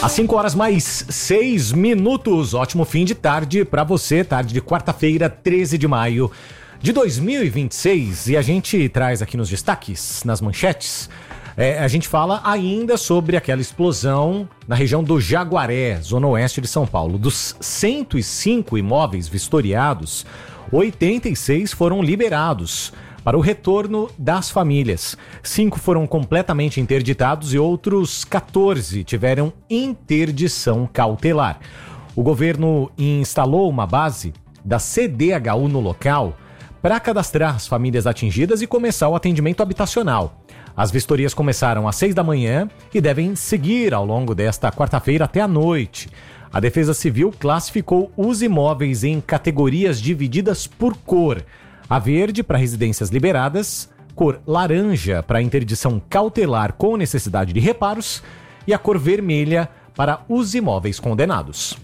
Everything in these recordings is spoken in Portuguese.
Às 5h mais 6 minutos, ótimo fim de tarde para você, tarde de quarta-feira, 13 de maio de 2026. E a gente traz aqui nos destaques, nas manchetes, a gente fala ainda sobre aquela explosão na região do Jaguaré, zona oeste de São Paulo. Dos 105 imóveis vistoriados, 86 foram liberados para o retorno das famílias. 5 foram completamente interditados e outros 14 tiveram interdição cautelar. O governo instalou uma base da CDHU no local para cadastrar as famílias atingidas e começar o atendimento habitacional. As vistorias começaram às 6 da manhã e devem seguir ao longo desta quarta-feira até a noite. A Defesa Civil classificou os imóveis em categorias divididas por cor. A verde para residências liberadas, cor laranja para interdição cautelar com necessidade de reparos e a cor vermelha para os imóveis condenados.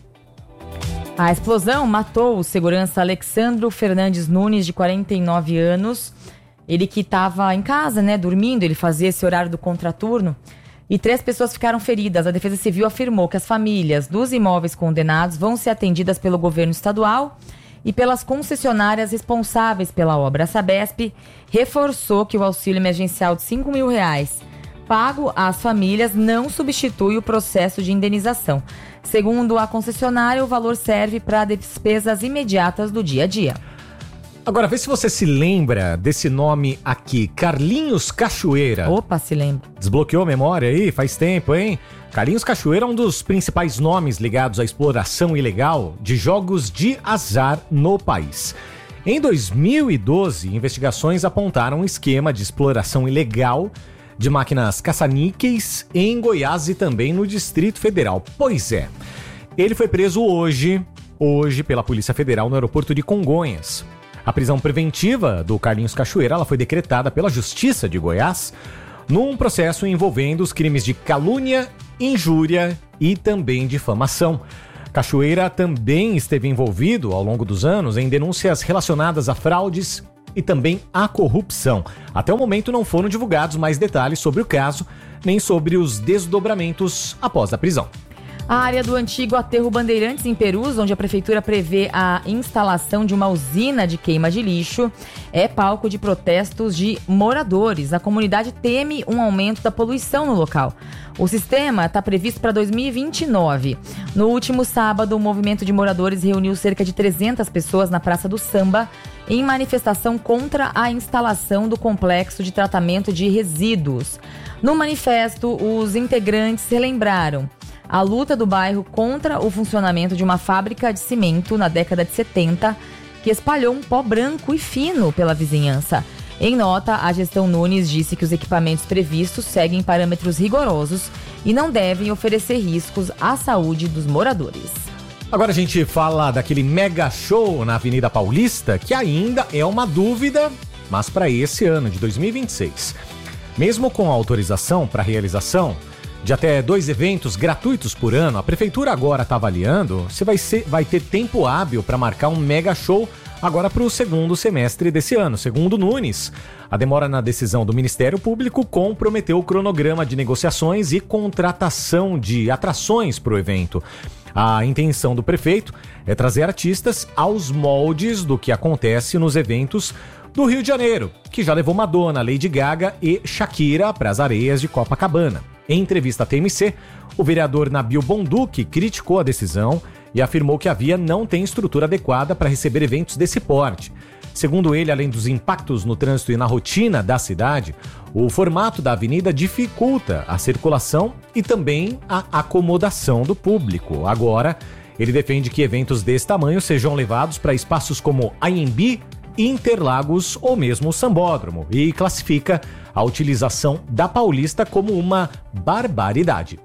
A explosão matou o segurança Alexandro Fernandes Nunes, de 49 anos. Ele que estava em casa, dormindo, ele fazia esse horário do contraturno. E 3 pessoas ficaram feridas. A Defesa Civil afirmou que as famílias dos imóveis condenados vão ser atendidas pelo governo estadual e pelas concessionárias responsáveis pela obra. A Sabesp reforçou que o auxílio emergencial de R$5.000 pago às famílias não substitui o processo de indenização. Segundo a concessionária, o valor serve para despesas imediatas do dia a dia. Agora, vê se você se lembra desse nome aqui, Carlinhos Cachoeira. Opa, se lembra. Desbloqueou a memória aí? Faz tempo, hein? Carlinhos Cachoeira é um dos principais nomes ligados à exploração ilegal de jogos de azar no país. Em 2012, investigações apontaram um esquema de exploração ilegal de máquinas caça-níqueis em Goiás e também no Distrito Federal. Pois é, ele foi preso hoje pela Polícia Federal no aeroporto de Congonhas. A prisão preventiva do Carlinhos Cachoeira ela foi decretada pela Justiça de Goiás num processo envolvendo os crimes de calúnia, injúria e também difamação. Cachoeira também esteve envolvido ao longo dos anos em denúncias relacionadas a fraudes e também à corrupção. Até o momento não foram divulgados mais detalhes sobre o caso, nem sobre os desdobramentos após a prisão. A área do antigo aterro Bandeirantes, em Perus, onde a prefeitura prevê a instalação de uma usina de queima de lixo, é palco de protestos de moradores. A comunidade teme um aumento da poluição no local. O sistema está previsto para 2029. No último sábado, o movimento de moradores reuniu cerca de 300 pessoas na Praça do Samba em manifestação contra a instalação do complexo de tratamento de resíduos. No manifesto, os integrantes relembraram a luta do bairro contra o funcionamento de uma fábrica de cimento na década de 70, que espalhou um pó branco e fino pela vizinhança. Em nota, a gestão Nunes disse que os equipamentos previstos seguem parâmetros rigorosos e não devem oferecer riscos à saúde dos moradores. Agora a gente fala daquele mega show na Avenida Paulista, que ainda é uma dúvida, mas para esse ano de 2026. Mesmo com a autorização para a realização de até 2 eventos gratuitos por ano, a prefeitura agora está avaliando se vai ter tempo hábil para marcar um mega show agora para o segundo semestre desse ano. Segundo Nunes, a demora na decisão do Ministério Público comprometeu o cronograma de negociações e contratação de atrações para o evento. A intenção do prefeito é trazer artistas aos moldes do que acontece nos eventos do Rio de Janeiro, que já levou Madonna, Lady Gaga e Shakira para as areias de Copacabana. Em entrevista à TMC, o vereador Nabil Bonduque criticou a decisão e afirmou que a via não tem estrutura adequada para receber eventos desse porte. Segundo ele, além dos impactos no trânsito e na rotina da cidade, o formato da avenida dificulta a circulação e também a acomodação do público. Agora, ele defende que eventos desse tamanho sejam levados para espaços como Anhembi, Interlagos ou mesmo o Sambódromo e classifica a utilização da Paulista como uma barbaridade.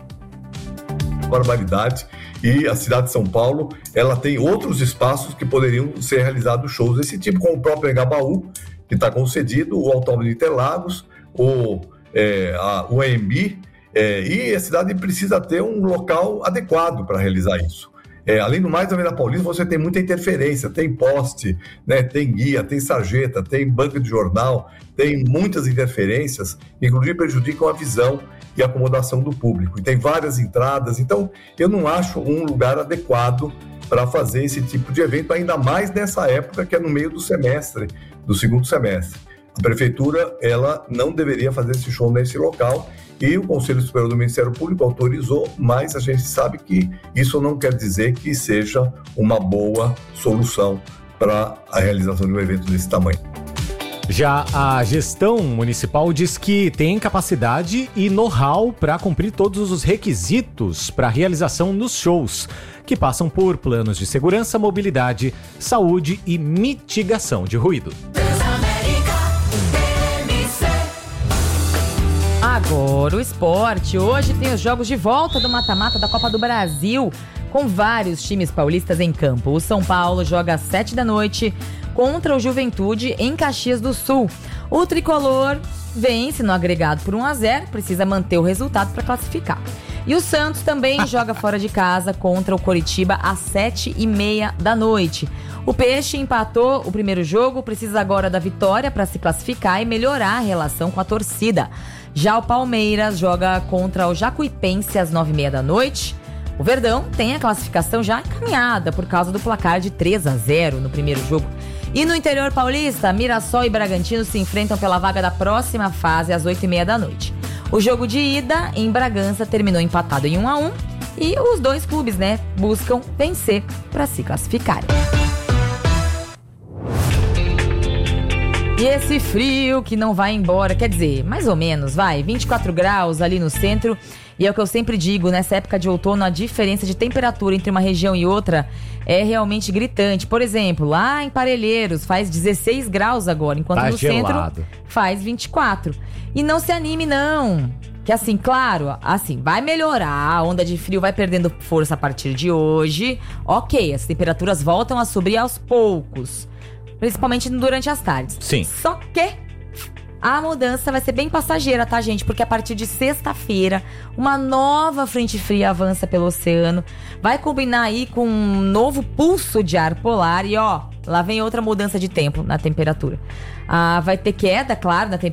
E a cidade de São Paulo, ela tem outros espaços que poderiam ser realizados shows desse tipo, como o próprio Engabaú, que está concedido, o Autódromo de Interlagos, o AMB, e a cidade precisa ter um local adequado para realizar isso. Além do mais, também na Paulista você tem muita interferência, tem poste, né, tem guia, tem sarjeta, tem banca de jornal, tem muitas interferências, que inclusive prejudicam a visão e acomodação do público. E tem várias entradas, então eu não acho um lugar adequado para fazer esse tipo de evento, ainda mais nessa época que é no meio do semestre, do segundo semestre. A prefeitura, ela não deveria fazer esse show nesse local e o Conselho Superior do Ministério Público autorizou, mas a gente sabe que isso não quer dizer que seja uma boa solução para a realização de um evento desse tamanho. Já a gestão municipal diz que tem capacidade e know-how para cumprir todos os requisitos para a realização dos shows, que passam por planos de segurança, mobilidade, saúde e mitigação de ruído. Agora o esporte. Hoje tem os jogos de volta do mata-mata da Copa do Brasil, com vários times paulistas em campo. O São Paulo joga às 19h contra o Juventude em Caxias do Sul. O tricolor vence no agregado por 1-0, precisa manter o resultado para classificar. E o Santos também joga fora de casa contra o Coritiba às 19h30. O Peixe empatou o primeiro jogo, precisa agora da vitória para se classificar e melhorar a relação com a torcida. Já o Palmeiras joga contra o Jacuipense às 9h30. O Verdão tem a classificação já encaminhada por causa do placar de 3-0 no primeiro jogo. E no interior paulista, Mirassol e Bragantino se enfrentam pela vaga da próxima fase às 20h30. O jogo de ida em Bragança terminou empatado em 1-1 e os dois clubes, buscam vencer para se classificarem. E esse frio que não vai embora, quer dizer, mais ou menos, 24 graus ali no centro. E é o que eu sempre digo, nessa época de outono, a diferença de temperatura entre uma região e outra é realmente gritante. Por exemplo, lá em Parelheiros faz 16 graus agora, enquanto no centro faz 24. E não se anime não, que assim, claro, assim, vai melhorar, a onda de frio vai perdendo força a partir de hoje. Ok, as temperaturas voltam a subir aos poucos, principalmente durante as tardes. Sim. Só que a mudança vai ser bem passageira, tá, gente? Porque a partir de sexta-feira, uma nova frente fria avança pelo oceano. Vai combinar aí com um novo pulso de ar polar. E lá vem outra mudança de tempo na temperatura. Vai ter queda, claro, na temperatura.